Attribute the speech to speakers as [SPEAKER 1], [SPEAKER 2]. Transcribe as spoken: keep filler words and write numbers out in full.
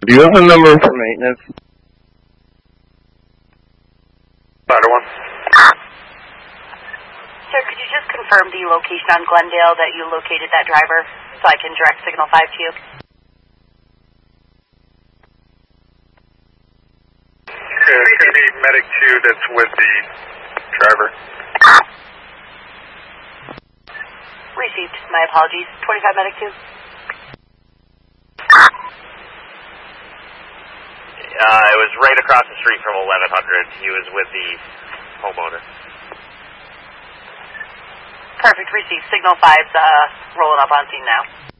[SPEAKER 1] Do you have a number for maintenance?
[SPEAKER 2] Ladder one.
[SPEAKER 3] Sir, could you just confirm the location on Glendale that you located that driver so I can direct signal five to you?
[SPEAKER 2] Yeah, it's going to be medic two that's with the driver.
[SPEAKER 3] Received. My apologies. twenty-five medic two.
[SPEAKER 4] Uh, it was right across the street from eleven hundred. He was with the homeowner.
[SPEAKER 3] Perfect. Received. Signal five's uh, rolling up on scene now.